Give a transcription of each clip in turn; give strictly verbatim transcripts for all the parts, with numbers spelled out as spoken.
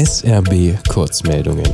S R B Kurzmeldungen.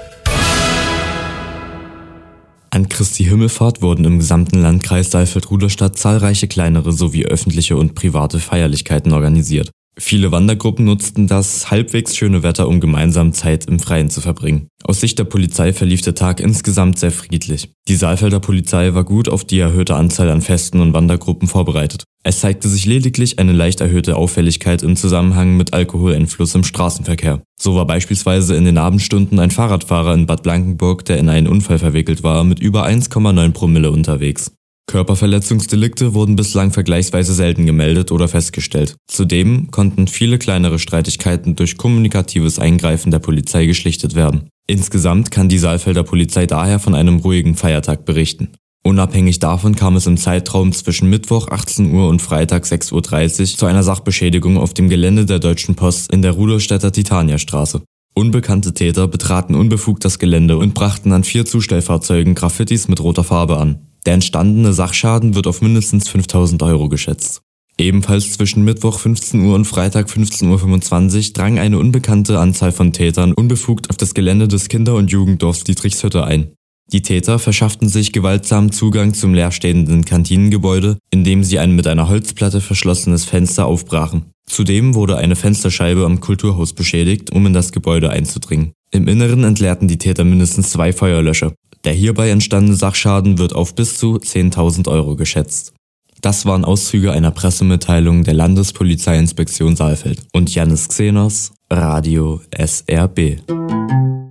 An Christi Himmelfahrt wurden im gesamten Landkreis Saalfeld-Rudolstadt zahlreiche kleinere sowie öffentliche und private Feierlichkeiten organisiert. Viele Wandergruppen nutzten das halbwegs schöne Wetter, um gemeinsam Zeit im Freien zu verbringen. Aus Sicht der Polizei verlief der Tag insgesamt sehr friedlich. Die Saalfelder Polizei war gut auf die erhöhte Anzahl an Festen und Wandergruppen vorbereitet. Es zeigte sich lediglich eine leicht erhöhte Auffälligkeit im Zusammenhang mit Alkoholeinfluss im Straßenverkehr. So war beispielsweise in den Abendstunden ein Fahrradfahrer in Bad Blankenburg, der in einen Unfall verwickelt war, mit über eins Komma neun Promille unterwegs. Körperverletzungsdelikte wurden bislang vergleichsweise selten gemeldet oder festgestellt. Zudem konnten viele kleinere Streitigkeiten durch kommunikatives Eingreifen der Polizei geschlichtet werden. Insgesamt kann die Saalfelder Polizei daher von einem ruhigen Feiertag berichten. Unabhängig davon kam es im Zeitraum zwischen Mittwoch achtzehn Uhr und Freitag sechs Uhr dreißig zu einer Sachbeschädigung auf dem Gelände der Deutschen Post in der Rudolstädter Titaniastraße. Unbekannte Täter betraten unbefugt das Gelände und brachten an vier Zustellfahrzeugen Graffitis mit roter Farbe an. Der entstandene Sachschaden wird auf mindestens fünftausend Euro geschätzt. Ebenfalls zwischen Mittwoch fünfzehn Uhr und Freitag fünfzehn Uhr fünfundzwanzig drang eine unbekannte Anzahl von Tätern unbefugt auf das Gelände des Kinder- und Jugenddorfs Dietrichshütte ein. Die Täter verschafften sich gewaltsamen Zugang zum leerstehenden Kantinengebäude, indem sie ein mit einer Holzplatte verschlossenes Fenster aufbrachen. Zudem wurde eine Fensterscheibe am Kulturhaus beschädigt, um in das Gebäude einzudringen. Im Inneren entleerten die Täter mindestens zwei Feuerlöscher. Der hierbei entstandene Sachschaden wird auf bis zu zehntausend Euro geschätzt. Das waren Auszüge einer Pressemitteilung der Landespolizeiinspektion Saalfeld und Jannis Xenos, Radio S R B.